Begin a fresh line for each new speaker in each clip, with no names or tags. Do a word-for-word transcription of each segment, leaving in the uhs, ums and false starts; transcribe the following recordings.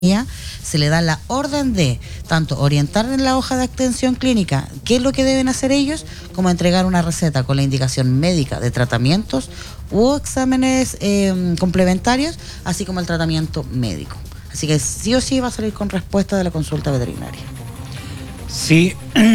se le da la orden de tanto orientar en la hoja de atención clínica qué es lo que deben hacer ellos, como entregar una receta con la indicación médica de tratamientos u exámenes eh, complementarios, así como el tratamiento médico. Así que sí o sí va a salir con respuesta de la consulta veterinaria.
Sí,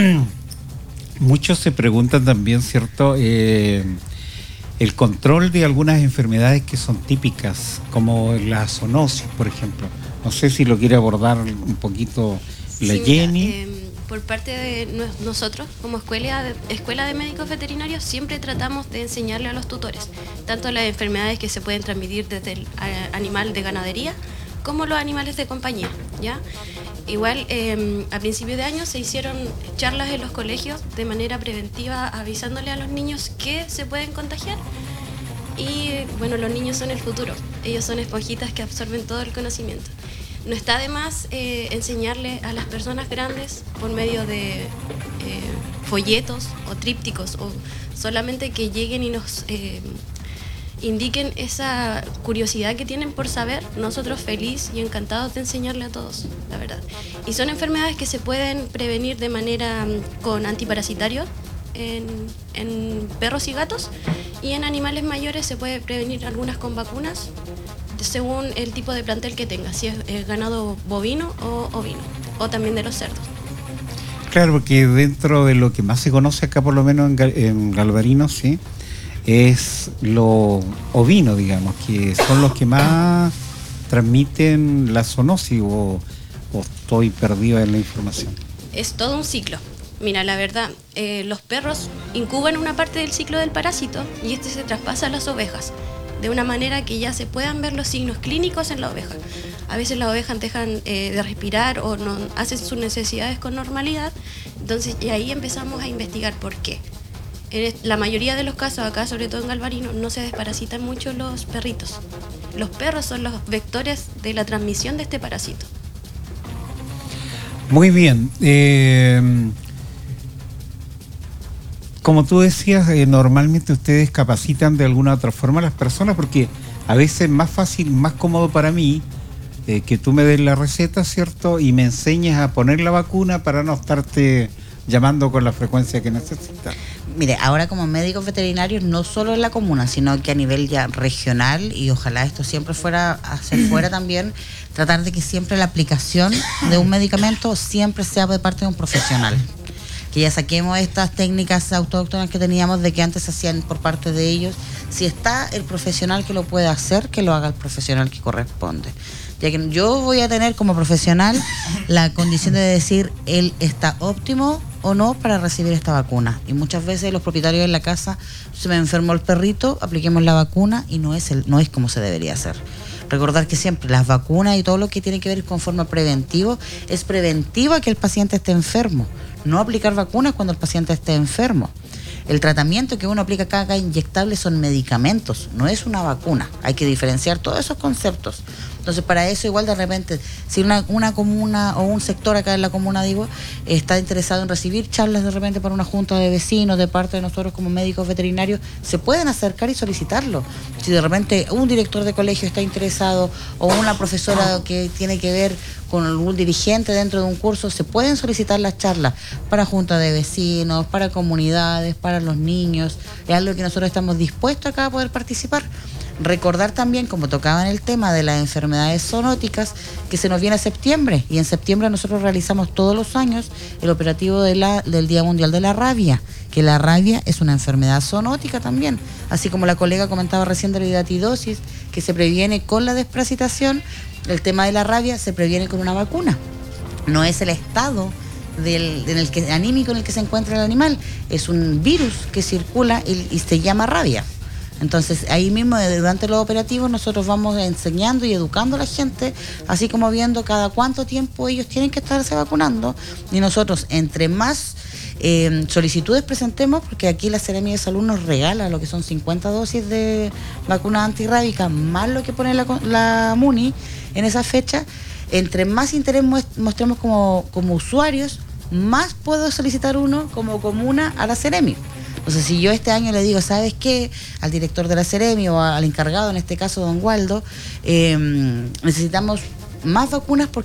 muchos se preguntan también, ¿cierto? Eh, el control de algunas enfermedades que son típicas, como la zoonosis, por ejemplo. No sé si lo quiere abordar un poquito la
sí,
Jenny.
Mira, eh, por parte de nosotros, como escuela de, escuela de médicos veterinarios, siempre tratamos de enseñarle a los tutores, tanto las enfermedades que se pueden transmitir desde el animal de ganadería, como los animales de compañía, ¿ya? Igual, eh, a principios de año se hicieron charlas en los colegios de manera preventiva, avisándole a los niños que se pueden contagiar. Y bueno, los niños son el futuro, ellos son esponjitas que absorben todo el conocimiento. No está de más eh, enseñarle a las personas grandes por medio de eh, folletos o trípticos, o solamente que lleguen y nos eh, indiquen esa curiosidad que tienen por saber. Nosotros feliz y encantados de enseñarle a todos, la verdad. Y son enfermedades que se pueden prevenir de manera con antiparasitarios en, en perros y gatos, y en animales mayores se puede prevenir algunas con vacunas según el tipo de plantel que tenga, si es eh, ganado bovino o ovino, o también de los cerdos.
Claro, porque dentro de lo que más se conoce acá, por lo menos en, Gal en Galvarino, sí, es lo ovino, digamos, que son los que más transmiten la zoonosis, o, o estoy perdido en la información.
Es todo un ciclo. Mira, la verdad, eh, los perros incuban una parte del ciclo del parásito y este se traspasa a las ovejas, de una manera que ya se puedan ver los signos clínicos en la oveja. A veces las ovejas dejan eh, de respirar o no hacen sus necesidades con normalidad, entonces y ahí empezamos a investigar por qué. En la mayoría de los casos, acá sobre todo en Galvarino, no se desparasitan mucho los perritos. Los perros son los vectores de la transmisión de este parásito.
Muy bien. Eh... Como tú decías, eh, normalmente ustedes capacitan de alguna u otra forma a las personas, porque a veces es más fácil, más cómodo para mí eh, que tú me des la receta, ¿cierto? Y me enseñes a poner la vacuna para no estarte llamando con la frecuencia que necesitas.
Mire, ahora como médicos veterinarios, no solo en la comuna, sino que a nivel ya regional, y ojalá esto siempre fuera hacia fuera también, tratar de que siempre la aplicación de un medicamento siempre sea de parte de un profesional. Que ya saquemos estas técnicas autóctonas que teníamos de que antes se hacían por parte de ellos. Si está el profesional que lo puede hacer, que lo haga el profesional que corresponde. Ya que yo voy a tener como profesional la condición de decir, él está óptimo o no para recibir esta vacuna. Y muchas veces los propietarios de la casa, se me enfermó el perrito, apliquemos la vacuna, y no es, el, no es como se debería hacer. Recordar que siempre las vacunas y todo lo que tiene que ver con forma preventivo es preventiva que el paciente esté enfermo. No aplicar vacunas cuando el paciente esté enfermo. El tratamiento que uno aplica cada inyectable son medicamentos, no es una vacuna. Hay que diferenciar todos esos conceptos. Entonces, para eso igual de repente, si una, una comuna o un sector acá en la comuna, digo, está interesado en recibir charlas de repente para una junta de vecinos de parte de nosotros como médicos veterinarios, se pueden acercar y solicitarlo. Si de repente un director de colegio está interesado, o una profesora que tiene que ver con algún dirigente dentro de un curso, se pueden solicitar las charlas para junta de vecinos, para comunidades, para los niños. Es algo que nosotros estamos dispuestos acá a poder participar. Recordar también, como tocaba en el tema de las enfermedades zoonóticas, que se nos viene septiembre, y en septiembre nosotros realizamos todos los años el operativo de la, del Día Mundial de la Rabia, que la rabia es una enfermedad zoonótica también, así como la colega comentaba recién de la hidatidosis, que se previene con la desparasitación. El tema de la rabia se previene con una vacuna. No es el estado del, en el que, anímico en el que se encuentra el animal, es un virus que circula y, y se llama rabia. Entonces, ahí mismo, durante los operativos, nosotros vamos enseñando y educando a la gente, así como viendo cada cuánto tiempo ellos tienen que estarse vacunando. Y nosotros, entre más eh, solicitudes presentemos, porque aquí la Seremi de Salud nos regala lo que son cincuenta dosis de vacuna antirrábica, más lo que pone la, la MUNI en esa fecha, entre más interés mostremos como, como usuarios, más puedo solicitar uno como comuna a la Seremi. Entonces, si yo este año le digo, ¿sabes qué? Al director de la Seremi o al encargado, en este caso don Waldo, eh, necesitamos más vacunas